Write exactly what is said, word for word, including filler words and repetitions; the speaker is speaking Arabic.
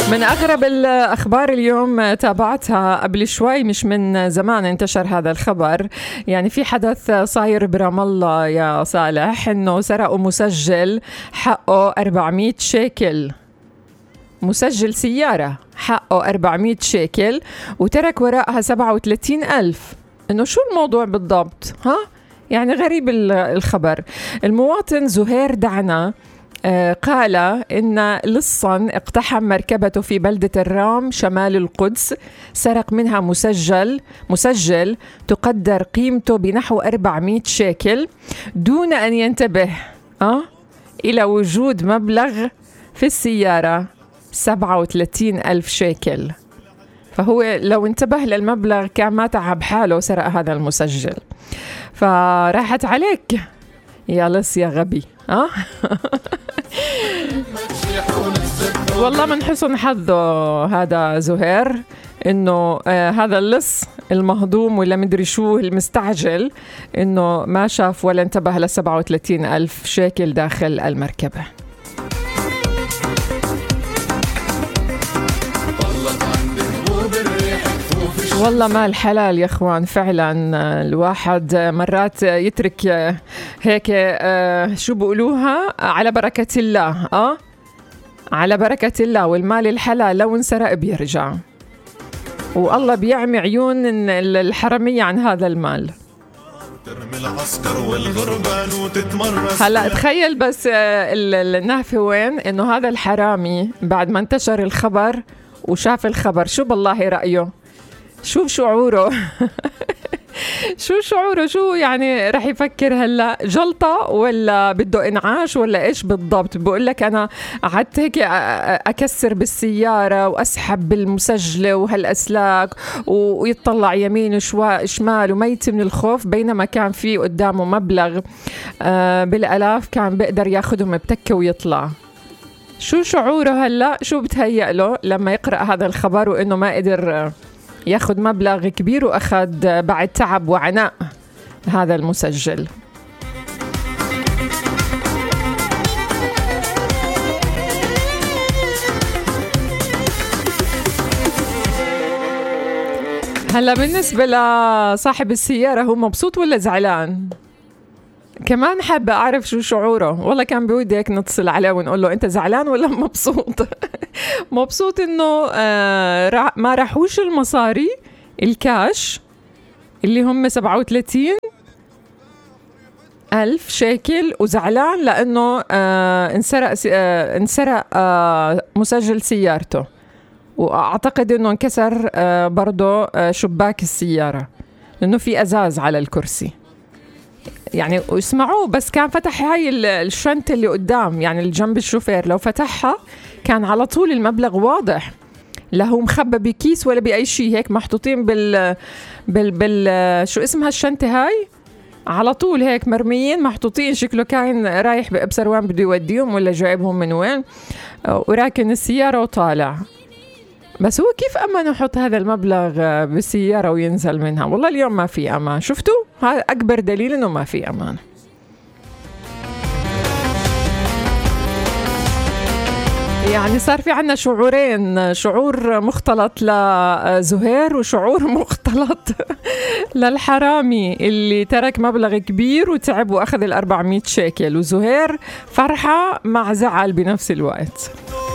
من أغرب الأخبار اليوم تابعتها قبل شوي، مش من زمان انتشر هذا الخبر. يعني في حدث صاير برام الله يا صالح، إنه سرقوا مسجل حقه أربعمية شيكل، مسجل سيارة حقه أربعمية شيكل وترك وراءها سبعة وثلاثين ألف. إنه شو الموضوع بالضبط؟ ها يعني غريب الخبر. المواطن زهير دعنا قال إن لصا اقتحم مركبته في بلدة الرام شمال القدس، سرق منها مسجل مسجل تقدر قيمته بنحو أربعمية شيكل دون أن ينتبه أه؟ إلى وجود مبلغ في السيارة سبعة وثلاثين ألف شيكل. فهو لو انتبه للمبلغ كان ما تعب حاله وسرق هذا المسجل. فراحت عليك يا لص يا غبي. أه؟ والله من حسن حظه هذا زهير إنه آه هذا اللص المهضوم ولا مدري شو المستعجل إنه ما شاف ولا انتبه لسبعة وثلاثين ألف شيكل داخل المركبة. والله ما الحلال يا اخوان فعلا. الواحد مرات يترك هيك آه شو بقولوها على بركة الله. اه على بركة الله. والمال الحلال لو انسرق بيرجع، والله بيعمي عيون الحرمية عن هذا المال. هلا تخيل بس النهفة وين، انه هذا الحرامي بعد ما انتشر الخبر وشاف الخبر شو بالله رأيه، شو شعوره شو شعوره شو يعني رح يفكر هلا جلطة ولا بده انعاش ولا ايش بالضبط؟ بقول لك انا قعدت هيك اكسر بالسيارة واسحب بالمسجلة وهالاسلاك ويطلع يمين وشمال وميت من الخوف، بينما كان في قدامه مبلغ بالالاف كان بيقدر ياخدهم بتكة ويطلع. شو شعوره هلا؟ شو بتهيأ له لما يقرأ هذا الخبر وانه ما قدر ياخد مبلغ كبير وأخذ بعد تعب وعناء هذا المسجل؟ هلا بالنسبة لصاحب السيارة، هو مبسوط ولا زعلان؟ كمان حابة أعرف شو شعوره. والله كان بودي هيك نتصل عليه ونقول له أنت زعلان ولا مبسوط؟ مبسوط إنه آه ما راحوش المصاري الكاش اللي هم سبعة وثلاثين ألف شيكل، وزعلان لأنه آه انسرق آه انسرق آه مسجل سيارته، وأعتقد إنه انكسر آه برضو آه شباك السيارة لأنه في أزاز على الكرسي. يعني واسمعوه بس كان فتح هاي الشنطة اللي قدام، يعني الجنب الشوفير، لو فتحها كان على طول المبلغ واضح، لا هو مخبى بكيس ولا بأي شيء، هيك محطوطين بال بال بال شو اسمها الشنطة هاي، على طول هيك مرميين محطوطين. شكله كان رايح بأبصر وين بده يوديهم ولا جايبهم من وين، وراكن السيارة وطالع. بس هو كيف أمان يحط هذا المبلغ بالسيارة وينزل منها؟ والله اليوم ما في أمان. شفتوا؟ هذا أكبر دليل إنه ما في أمان. يعني صار في عنا شعورين، شعور مختلط لزهير وشعور مختلط للحرامي اللي ترك مبلغ كبير وتعب وأخذ الأربعمية شيكل، وزهير فرحة مع زعل بنفس الوقت.